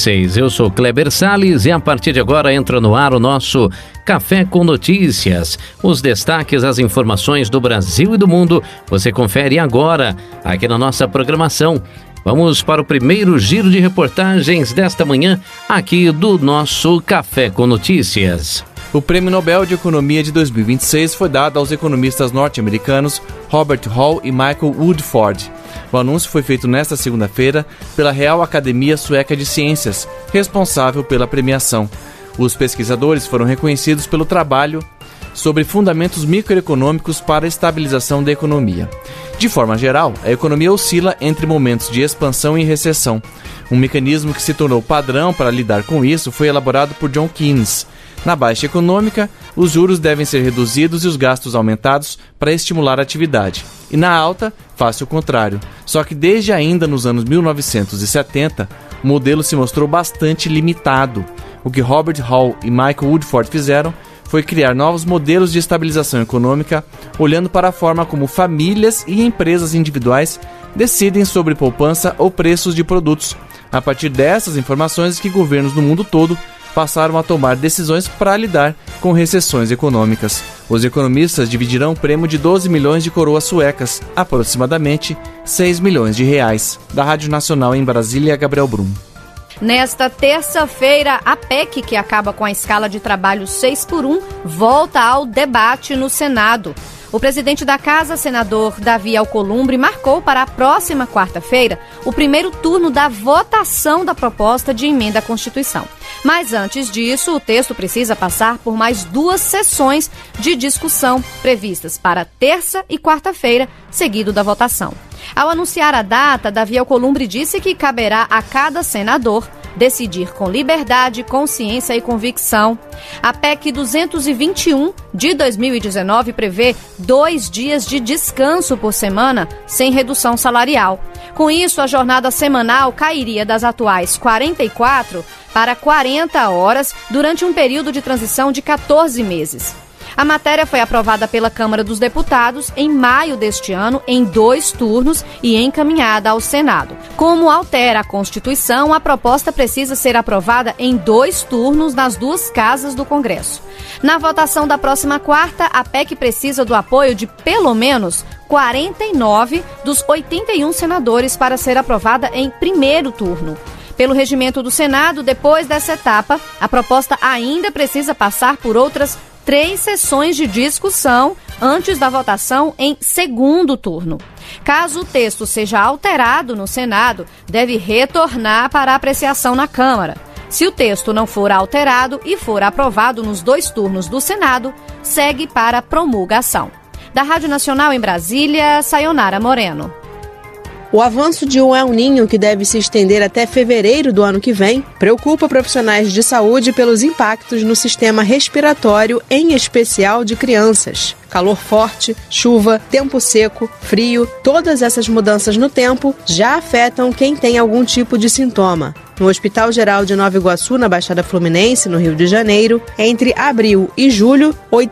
2026. Eu sou Kleber Salles e a partir de agora entra no ar o nosso Café com Notícias. Os destaques, as informações do Brasil e do mundo, você confere agora aqui na nossa programação. Vamos para o primeiro giro de reportagens desta manhã aqui do nosso Café com Notícias. O Prêmio Nobel de Economia de 2026 foi dado aos economistas norte-americanos Robert Hall e Michael Woodford. O anúncio foi feito nesta segunda-feira pela Real Academia Sueca de Ciências, responsável pela premiação. Os pesquisadores foram reconhecidos pelo trabalho sobre fundamentos microeconômicos para a estabilização da economia. De forma geral, a economia oscila entre momentos de expansão e recessão. Um mecanismo que se tornou padrão para lidar com isso foi elaborado por John Keynes. Na baixa econômica, os juros devem ser reduzidos e os gastos aumentados para estimular a atividade. E na alta, faz o contrário. Só que desde ainda nos anos 1970, o modelo se mostrou bastante limitado. O que Robert Hall e Michael Woodford fizeram foi criar novos modelos de estabilização econômica, olhando para a forma como famílias e empresas individuais decidem sobre poupança ou preços de produtos. A partir dessas informações que governos no mundo todo passaram a tomar decisões para lidar com recessões econômicas. Os economistas dividirão o prêmio de 12 milhões de coroas suecas, aproximadamente 6 milhões de reais. Da Rádio Nacional em Brasília, Gabriel Brum. Nesta terça-feira, a PEC, que acaba com a escala de trabalho 6x1, volta ao debate no Senado. O presidente da Casa, senador Davi Alcolumbre, marcou para a próxima quarta-feira o primeiro turno da votação da proposta de emenda à Constituição. Mas antes disso, o texto precisa passar por mais 2 sessões de discussão previstas para terça e quarta-feira, seguido da votação. Ao anunciar a data, Davi Alcolumbre disse que caberá a cada senador decidir com liberdade, consciência e convicção. A PEC 221 de 2019 prevê 2 dias de descanso por semana sem redução salarial. Com isso, a jornada semanal cairia das atuais 44 para 40 horas durante um período de transição de 14 meses. A matéria foi aprovada pela Câmara dos Deputados em maio deste ano, em 2 turnos e encaminhada ao Senado. Como altera a Constituição, a proposta precisa ser aprovada em 2 turnos nas 2 casas do Congresso. Na votação da próxima quarta, a PEC precisa do apoio de pelo menos 49 dos 81 senadores para ser aprovada em primeiro turno. Pelo regimento do Senado, depois dessa etapa, a proposta ainda precisa passar por outras 3 sessões de discussão antes da votação em segundo turno. Caso o texto seja alterado no Senado, deve retornar para apreciação na Câmara. Se o texto não for alterado e for aprovado nos 2 turnos do Senado, segue para promulgação. Da Rádio Nacional em Brasília, Sayonara Moreno. O avanço de um El Niño, que deve se estender até fevereiro do ano que vem, preocupa profissionais de saúde pelos impactos no sistema respiratório, em especial de crianças. Calor forte, chuva, tempo seco, frio, todas essas mudanças no tempo já afetam quem tem algum tipo de sintoma. No Hospital Geral de Nova Iguaçu, na Baixada Fluminense, no Rio de Janeiro, entre abril e julho,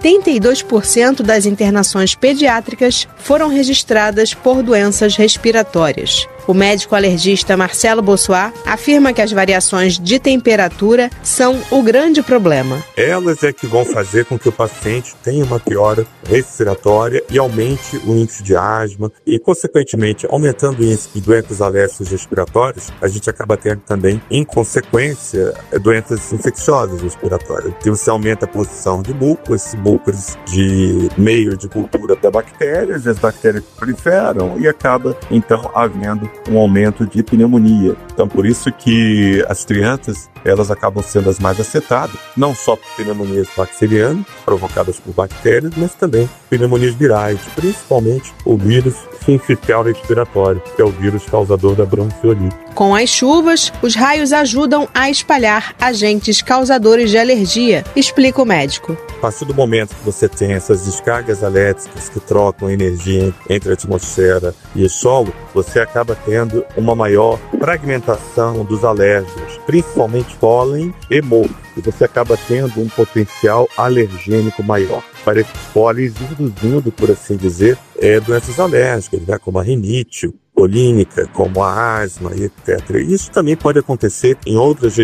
82% das internações pediátricas foram registradas por doenças respiratórias. O médico alergista Marcelo Bossuat afirma que as variações de temperatura são o grande problema. Elas é que vão fazer com que o paciente tenha uma piora respiratória e aumente o índice de asma e, consequentemente, aumentando o índice de doenças alérgicas respiratórias, a gente acaba tendo também, em consequência, doenças infecciosas respiratórias. Então, você aumenta a posição de muco, esses mucos de meio de cultura da bactéria, as bactérias proliferam e acaba, então, havendo um aumento de pneumonia. Então, por isso que as crianças, elas acabam sendo as mais afetadas, não só por pneumonias bacterianas, provocadas por bactérias, mas também pneumonias virais, principalmente o vírus sincicial respiratório, que é o vírus causador da bronquiolite. Com as chuvas, os raios ajudam a espalhar agentes causadores de alergia, explica o médico. A partir do momento que você tem essas descargas elétricas que trocam energia entre a atmosfera e o solo, você acaba tendo uma maior fragmentação dos alérgenos, principalmente pólen e mofo, e você acaba tendo um potencial alergênico maior para esses pólenes, induzindo, por assim dizer, doenças alérgicas, né, como a rinite, polínica, como a asma e etc. Isso também pode acontecer em outras